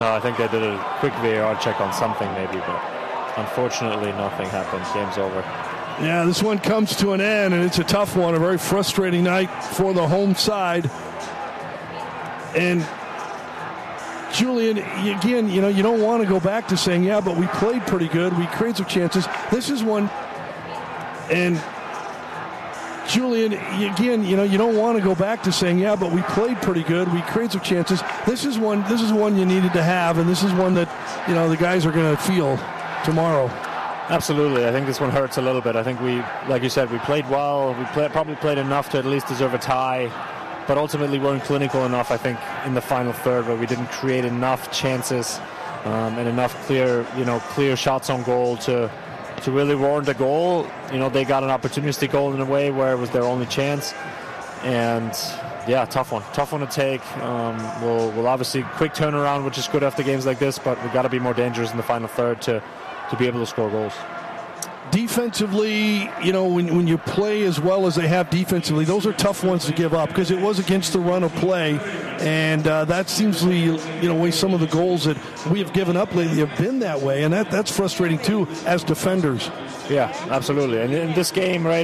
I think they did a quick VAR check on something maybe, but unfortunately nothing happened. Game's over. Yeah, this one comes to an end, and it's a tough one, a very frustrating night for the home side. And Julian, again, you don't want to go back to saying, yeah, but we played pretty good. We created some chances. This is one. And Julian, again, you don't want to go back to saying, yeah, but we played pretty good. We created some chances. This is one you needed to have, and this is one that, the guys are going to feel tomorrow. Absolutely. I think this one hurts a little bit. I think like you said, we played well. We probably played enough to at least deserve a tie, but ultimately weren't clinical enough, I think, in the final third, where we didn't create enough chances and enough clear shots on goal to really warrant a goal. They got an opportunistic goal in a way where it was their only chance. And yeah, tough one to take. We'll obviously quick turnaround, which is good after games like this, but we've got to be more dangerous in the final third to be able to score goals. Defensively, when you play as well as they have defensively, those are tough ones to give up because it was against the run of play, and that seems to be, way some of the goals that we have given up lately have been that way, and that's frustrating too as defenders. Yeah, absolutely. And in this game, right,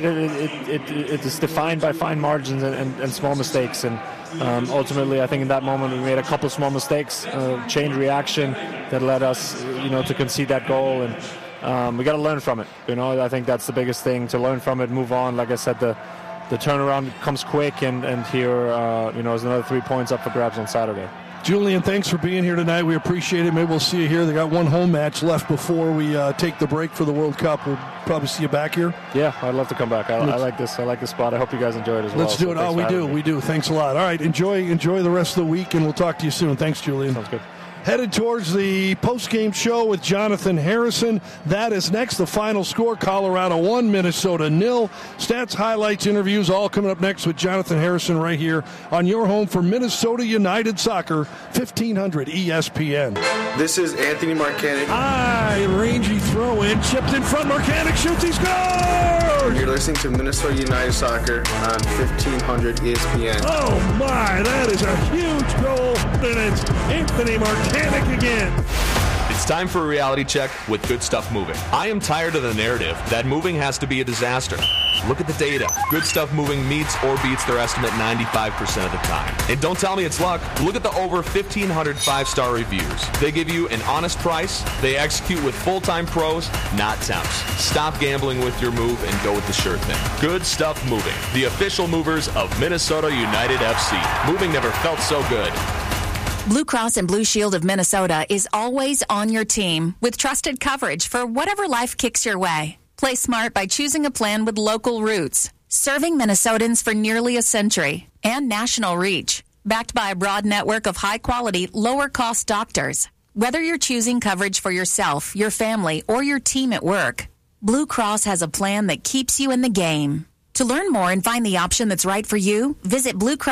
it is defined by fine margins and small mistakes, and ultimately, I think in that moment we made a couple small mistakes, chain reaction that led us, to concede that goal, and we got to learn from it. I think that's the biggest thing, to learn from it, move on. Like I said, the turnaround comes quick, and here, is another 3 points up for grabs on Saturday. Julian, thanks for being here tonight. We appreciate it. Maybe we'll see you here. They got one home match left before we take the break for the World Cup. We'll probably see you back here. Yeah, I'd love to come back. I like this. I like this spot. I hope you guys enjoy it as well. Let's do it. We do. Thanks a lot. All right, enjoy the rest of the week, and we'll talk to you soon. Thanks, Julian. Sounds good. Headed towards the post-game show with Jonathan Harrison. That is next. The final score, Colorado 1, Minnesota 0. Stats, highlights, interviews, all coming up next with Jonathan Harrison right here on your home for Minnesota United Soccer, 1500 ESPN. This is Anthony Marcanic. High, rangy throw-in, chipped in front. Marcanic shoots, he scores! You're listening to Minnesota United Soccer on 1500 ESPN. Oh my, that is a huge goal, and it's Anthony Marcanic again. It's time for a reality check with Good Stuff Moving. I am tired of the narrative that moving has to be a disaster. Look at the data. Good Stuff Moving meets or beats their estimate 95% of the time. And don't tell me it's luck. Look at the over 1,500 5-star reviews. They give you an honest price. They execute with full-time pros, not temps. Stop gambling with your move and go with the sure thing. Good Stuff Moving, the official movers of Minnesota United FC. Moving never felt so good. Blue Cross and Blue Shield of Minnesota is always on your team with trusted coverage for whatever life kicks your way. Play smart by choosing a plan with local roots, serving Minnesotans for nearly a century, and national reach, backed by a broad network of high-quality, lower-cost doctors. Whether you're choosing coverage for yourself, your family, or your team at work, Blue Cross has a plan that keeps you in the game. To learn more and find the option that's right for you, visit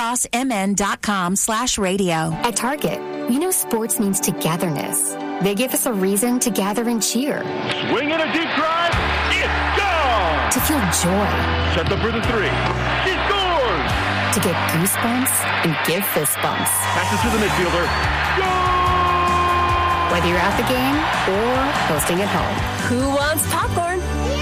bluecrossmn.com/radio. At Target, we know sports means togetherness. They give us a reason to gather and cheer. Swing in a deep drive. It's gone! To feel joy. Set up for the 3. She scores! To get goosebumps and give fist bumps. Passes to the midfielder. Goal! Whether you're at the game or hosting at home. Who wants popcorn?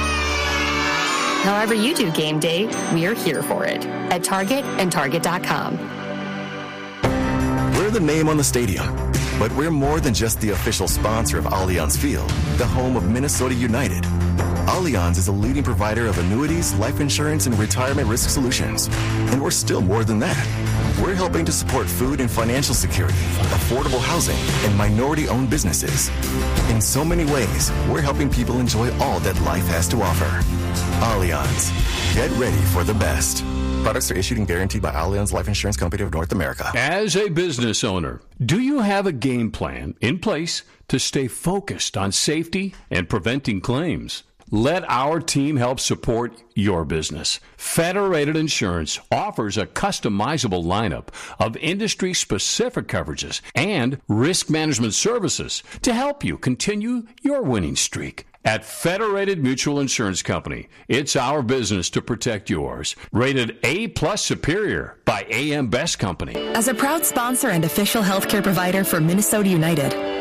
However you do game day, we're here for it at Target and Target.com. We're the name on the stadium, but we're more than just the official sponsor of Allianz Field, the home of Minnesota United. Allianz is a leading provider of annuities, life insurance, and retirement risk solutions. And we're still more than that. We're helping to support food and financial security, affordable housing, and minority-owned businesses. In so many ways, we're helping people enjoy all that life has to offer. Allianz. Get ready for the best. Products are issued and guaranteed by Allianz Life Insurance Company of North America. As a business owner, do you have a game plan in place to stay focused on safety and preventing claims? Let our team help support your business. Federated Insurance offers a customizable lineup of industry-specific coverages and risk management services to help you continue your winning streak. At Federated Mutual Insurance Company, it's our business to protect yours. Rated A+ Superior by AM Best Company. As a proud sponsor and official healthcare provider for Minnesota United,